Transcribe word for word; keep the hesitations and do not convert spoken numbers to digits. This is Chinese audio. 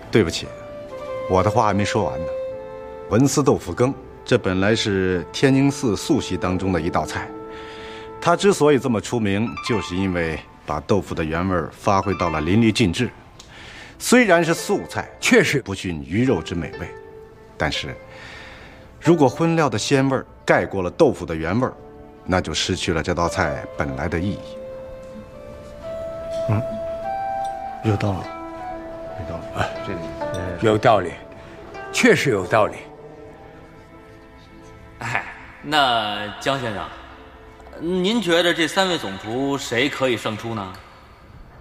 对不起，我的话还没说完呢。文思豆腐羹，这本来是天宁寺素系当中的一道菜，它之所以这么出名，就是因为把豆腐的原味发挥到了淋漓尽致。虽然是素菜， 确实不逊鱼肉之美味，但是如果荤料的鲜味盖过了豆腐的原味，那就失去了这道菜本来的意义。 嗯，有道理，有道理。哎，这里有道理，确实有道理。 哎，那江先生，您觉得这三位总厨谁可以胜出呢？